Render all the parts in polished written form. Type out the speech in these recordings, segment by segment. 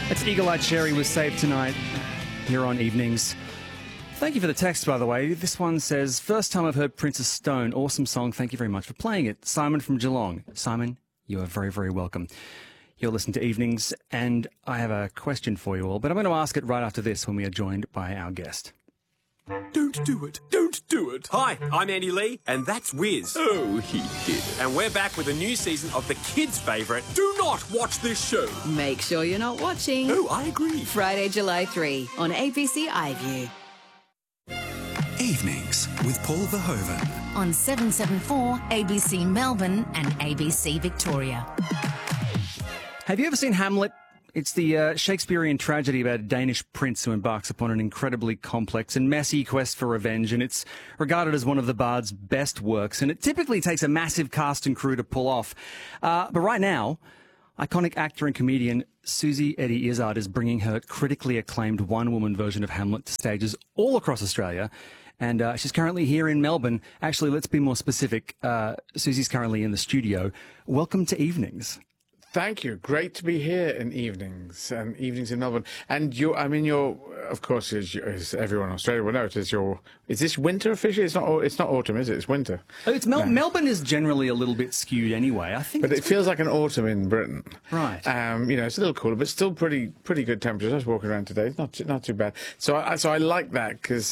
It's Eagle-Eyed Cherry was saved tonight here on Evenings. Thank you for the text, by the way. This one says, first time I've heard Princess Stone. Awesome song. Thank you very much for playing it. Simon from Geelong. Simon, you are very, very welcome. You're listening to Evenings, and I have a question for you all, but I'm going to ask it right after this when we are joined by our guest. Don't do it. Don't do it. Hi, I'm Andy Lee, and that's Wiz. Oh, he did. And we're back with a new season of the kids' favourite, Do Not Watch This Show. Make sure you're not watching. Oh, I agree. Friday, July 3 on ABC iView. Evenings with Paul Verhoeven. On 774 ABC Melbourne and ABC Victoria. Have you ever seen Hamlet? It's the Shakespearean tragedy about a Danish prince who embarks upon an incredibly complex and messy quest for revenge, and it's regarded as one of the Bard's best works, and it typically takes a massive cast and crew to pull off. But right now, iconic actor and comedian Susie Eddie Izzard is bringing her critically acclaimed one-woman version of Hamlet to stages all across Australia, and she's currently here in Melbourne. Actually, let's be more specific. Susie's currently in the studio. Welcome to Evenings. Thank you. Great to be here in Evenings and Evenings in Melbourne. And you're, of course, as everyone in Australia will know, is this winter officially? It's not autumn, is it? It's winter. Oh, no. Melbourne is generally a little bit skewed anyway. I think, but it feels like an autumn in Britain. Right. It's a little cooler, but still pretty good temperatures. I was walking around today. It's not too bad. So I like that because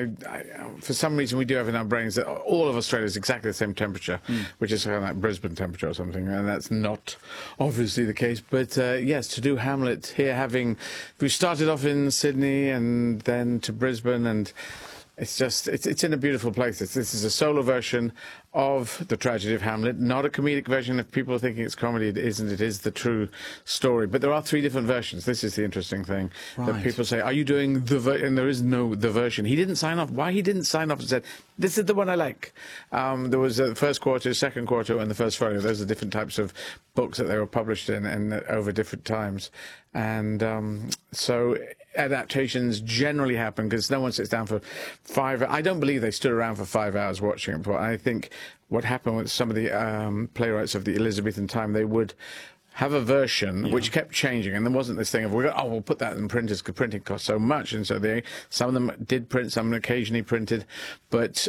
for some reason we do have in our brains that all of Australia is exactly the same temperature, which is kind of like Brisbane temperature or something, and that's not obviously the case. But yes, to do Hamlet here, we started off in Sydney and then to Brisbane, and it's in a beautiful place. This is a solo version of the tragedy of Hamlet, not a comedic version. If people are thinking it's comedy, it isn't. It is the true story. But there are three different versions. This is the interesting thing. Right. That people say, are you doing the version? And there is no the version. He didn't sign off. Why he didn't sign off and said, this is the one I like. There was the first quarter, second quarter, and the first folio. Those are different types of books that they were published in and over different times. And so adaptations generally happen because no one sits down for 5 hours. I don't believe they stood around for 5 hours watching it before. I think what happened with some of the playwrights of the Elizabethan time, they would have a version which kept changing, and there wasn't this thing of we'll put that in printers because printing costs so much, and so some of them did print, some occasionally printed, but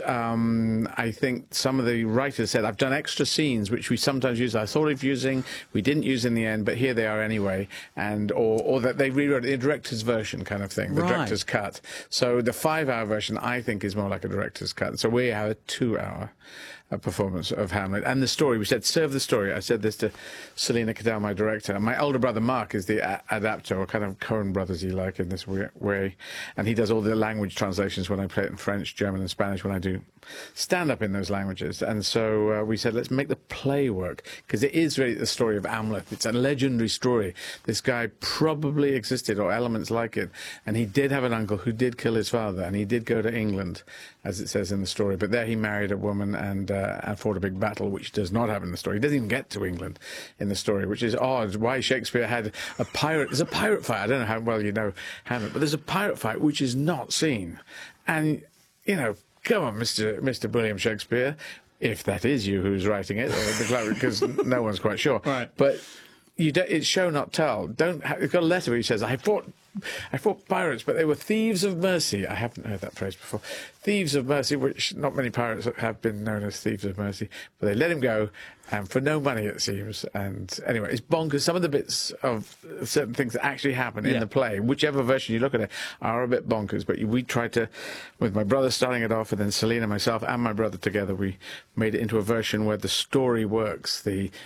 I think some of the writers said, I've done extra scenes which we sometimes use, I thought of using, we didn't use in the end, but here they are anyway, and or that they rewrote the director's version kind of thing, the director's cut. So the 5-hour version I think is more like a director's cut. So we have a 2-hour performance of Hamlet. And the story, we said, serve the story. I said this to Selena Cadell, my director. My older brother Mark is the adapter, or kind of Coen brothers-y like in this way. And he does all the language translations when I play it in French, German and Spanish when I do stand-up in those languages. And so we said, let's make the play work, because it is really the story of Hamlet. It's a legendary story. This guy probably existed, or elements like it. And he did have an uncle who did kill his father, and he did go to England, as it says in the story. But there he married a woman and fought a big battle, which does not happen in the story. He doesn't even get to England in the story, which is odd. Why Shakespeare had a pirate... There's a pirate fight. I don't know how well you know Hamlet, but there's a pirate fight which is not seen. And, come on, Mr. William Shakespeare, if that is you who's writing it, because no one's quite sure. Right. But it's show not tell. You've got a letter where he says, I fought pirates, but they were thieves of mercy. I haven't heard that phrase before. Thieves of mercy, which not many pirates have been known as thieves of mercy, but they let him go, and for no money, it seems. And anyway, it's bonkers. Some of the bits of certain things that actually happen in the play, whichever version you look at it, are a bit bonkers. But we tried to, with my brother starting it off, and then Selena, myself, and my brother together, we made it into a version where the story works.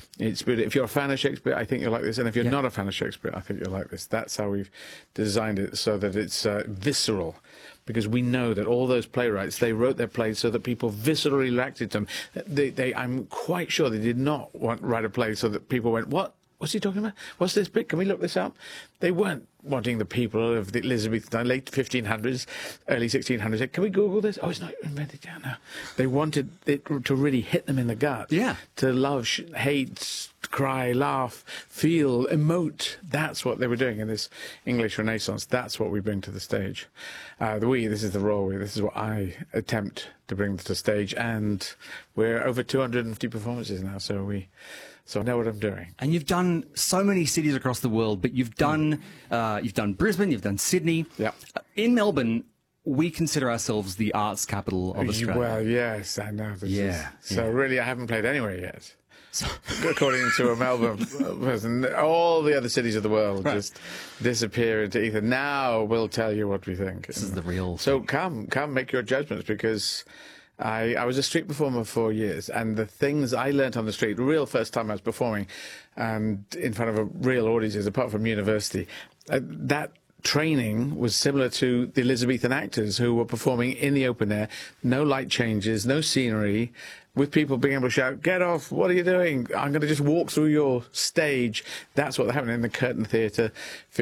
If you're a fan of Shakespeare, I think you'll like this. And if you're not a fan of Shakespeare, I think you'll like this. That's how we've designed it, so that it's visceral. Because we know that all those playwrights, they wrote their plays so that people viscerally reacted to them. I'm quite sure they did not write a play so that people went, what? What's he talking about? What's this bit? Can we look this up? They weren't wanting the people of the Elizabethan late 1500s, early 1600s. Can we Google this? Oh, it's not invented yet. No. They wanted it to really hit them in the gut. Yeah. To love, hate, cry, laugh, feel, emote. That's what they were doing in this English Renaissance. That's what we bring to the stage. This is the role. This is what I attempt to bring to the stage. And we're over 250 performances now, so So I know what I'm doing. And you've done so many cities across the world, but you've done Brisbane, you've done Sydney. Yeah. In Melbourne, we consider ourselves the arts capital of Australia. Well, yes, I know. Yeah. So really, I haven't played anywhere yet. So, according to a Melbourne person, all the other cities of the world just disappear into ether. Now we'll tell you what we think. This is the real So thing. come, make your judgments, because I was a street performer for years, and the things I learnt on the street, the real first time I was performing, and in front of a real audience, apart from university, that training was similar to the Elizabethan actors who were performing in the open air, no light changes, no scenery, with people being able to shout, "Get off, what are you doing? I'm going to just walk through your stage." That's what happened in the Curtain Theatre,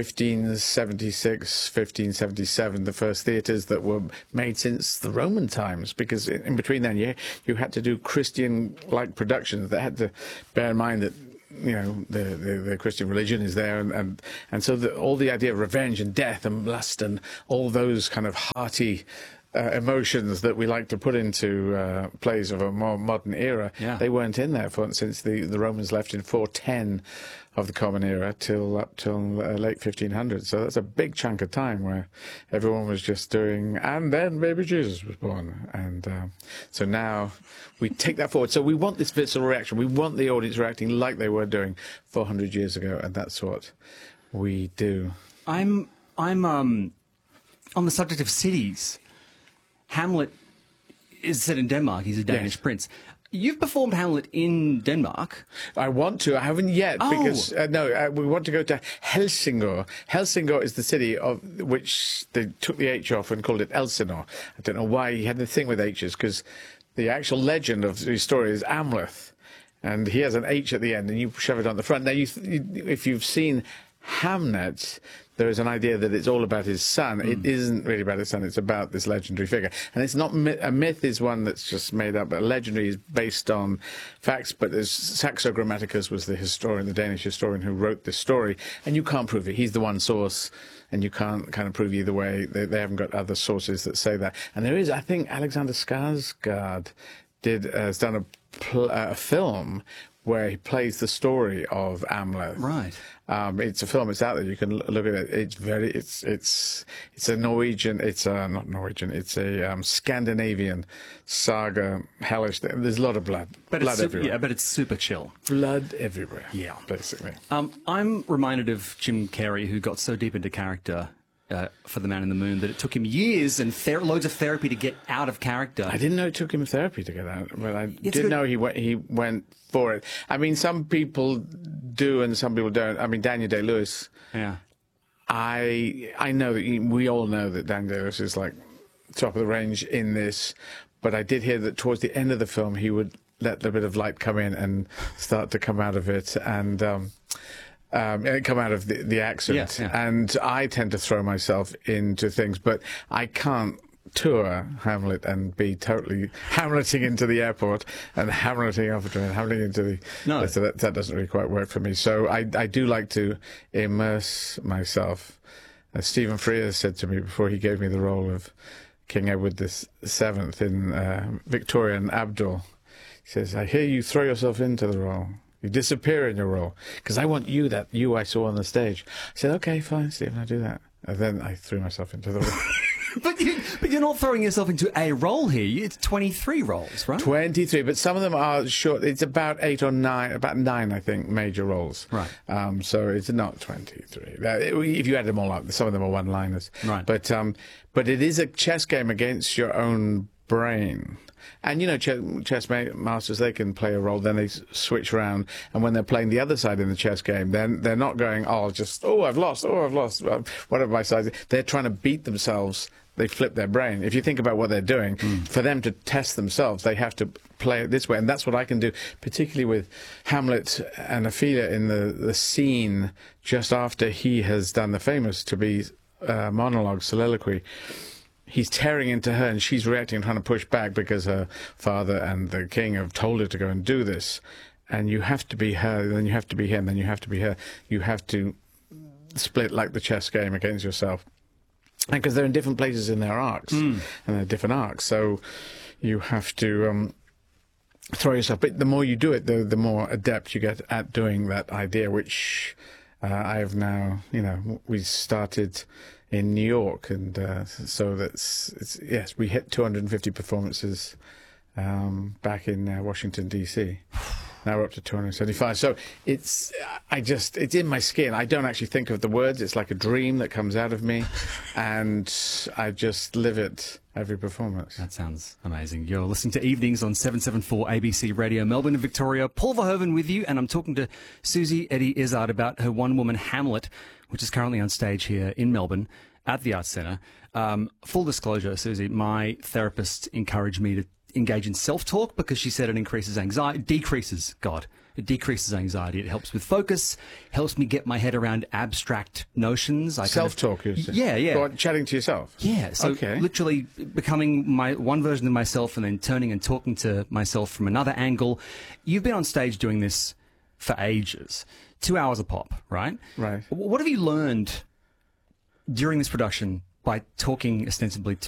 1576, 1577, the first theatres that were made since the Roman times, because in between then you had to do Christian-like productions that had to bear in mind that the Christian religion is there, and so all the idea of revenge and death and lust and all those kind of hearty emotions that we like to put into plays of a more modern era, they weren't in there since the Romans left in 410 of the Common Era up till late 1500s. So that's a big chunk of time where everyone was just doing, and then baby Jesus was born. And so now we take that forward. So we want this visceral reaction. We want the audience reacting like they were doing 400 years ago, and that's what we do. I'm on the subject of cities. Hamlet is set in Denmark. He's a Danish prince. You've performed Hamlet in Denmark. I want to. I haven't yet because we want to go to Helsingør. Helsingør is the city of which they took the H off and called it Elsinore. I don't know why he had the thing with H's, because the actual legend of the story is Amleth, and he has an H at the end, and you shove it on the front. Now, if you've seen Hamnet, there is an idea that it's all about his son. It isn't really about his son. It's about this legendary figure. And it's not a myth is one that's just made up. But legendary is based on facts. But there's Saxo Grammaticus was the historian, the Danish historian who wrote this story. And you can't prove it. He's the one source. And you can't kind of prove either way. They haven't got other sources that say that. And there is, I think, Alexander Skarsgård has done a film where he plays the story of Amleth. Right. It's a film. It's out there. You can look at it. It's a Norwegian. It's not Norwegian. It's a Scandinavian saga. Hellish. There's a lot of blood. Blood everywhere. Yeah, but it's super chill. Blood everywhere. Yeah, basically. I'm reminded of Jim Carrey, who got so deep into character for The Man in the Moon that it took him years and loads of therapy to get out of character. I didn't know it took him therapy to get out, but I did know he went for it. I mean, some people do and some people don't. I mean, Daniel Day-Lewis. Yeah. I know that we all know that Daniel Day-Lewis is like top of the range in this, but I did hear that towards the end of the film he would let a bit of light come in and start to come out of it, and come out of the accent. Yeah. And I tend to throw myself into things, but I can't tour Hamlet and be totally Hamleting into the airport and Hamleting off and Hamleting into the... No. So that doesn't really quite work for me. So I do like to immerse myself. As Stephen Frears said to me before he gave me the role of King Edward VII in Victoria and Abdul, he says, "I hear you throw yourself into the role. You disappear in your role, because I want that you I saw on the stage." I said, "Okay, fine, Stephen, I'll do that." And then I threw myself into the role. But you're not throwing yourself into a role here. It's 23 roles, right? 23, but some of them are short. It's about 8 or 9, about 9, I think, major roles. Right. So it's not 23. If you add them all up, some of them are one-liners. Right. But it is a chess game against your own brain. And, chess masters, they can play a role, then they switch around. And when they're playing the other side in the chess game, then they're not going, I've lost, whatever my side is. They're trying to beat themselves. They flip their brain. If you think about what they're doing, for them to test themselves, they have to play it this way. And that's what I can do, particularly with Hamlet and Ophelia in the scene just after he has done the famous to-be monologue, soliloquy. He's tearing into her, and she's reacting and trying to push back because her father and the king have told her to go and do this. And you have to be her, then you have to be him, then you have to be her. You have to split like the chess game against yourself. And because they're in different places in their arcs, and they're different arcs, so you have to throw yourself. But the more you do it, the more adept you get at doing that idea, which I have now, we started in New York, and so yes, we hit 250 performances back in Washington, D.C. Now we're up to 275. So it's in my skin. I don't actually think of the words. It's like a dream that comes out of me, and I just live it every performance. That sounds amazing. You're listening to Evenings on 774 ABC Radio, Melbourne and Victoria. Paul Verhoeven with you, and I'm talking to Susie Eddie Izzard about her one-woman Hamlet, which is currently on stage here in Melbourne at the Arts Centre. Full disclosure, Susie, my therapist encouraged me to engage in self-talk because she said it decreases anxiety. It decreases anxiety. It helps with focus, helps me get my head around abstract notions. Self-talk, you say? Yeah. Go on, chatting to yourself? Yeah, so literally becoming my one version of myself and then turning and talking to myself from another angle. You've been on stage doing this for ages. 2 hours a pop, right? Right. What have you learned during this production by talking ostensibly